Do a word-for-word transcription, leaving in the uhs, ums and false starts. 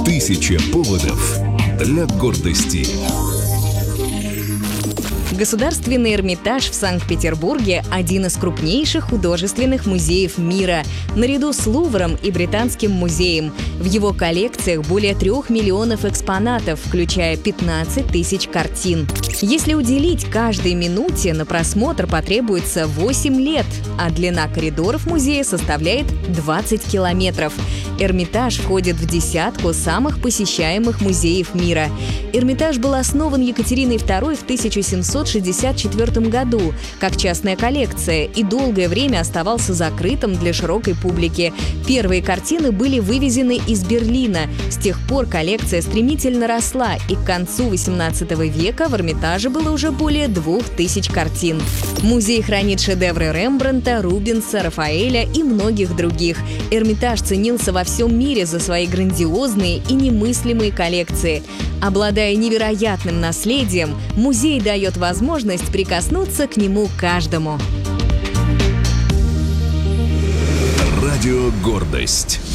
Тысяча поводов для гордости. Государственный Эрмитаж в Санкт-Петербурге – один из крупнейших художественных музеев мира, наряду с Лувром и Британским музеем. В его коллекциях более трех миллионов экспонатов, включая пятнадцать тысяч картин. Если уделить каждой минуте, на просмотр потребуется восемь лет, а длина коридоров музея составляет двадцать километров. Эрмитаж входит в десятку самых посещаемых музеев мира. Эрмитаж был основан Екатериной второй в тысяча семьсот шестьдесят четвёртом году как частная коллекция и долгое время оставался закрытым для широкой публики. Первые картины были вывезены из Берлина. С тех пор коллекция стремительно росла, и к концу восемнадцатого века в Эрмитаже было уже более двух тысяч картин. Музей хранит шедевры Рембрандта, Рубенса, Рафаэля и многих других. Эрмитаж ценился во всем мире за свои грандиозные и немыслимые коллекции. Обладая невероятным наследием, музей дает возможность прикоснуться к нему каждому. Радио «Гордость».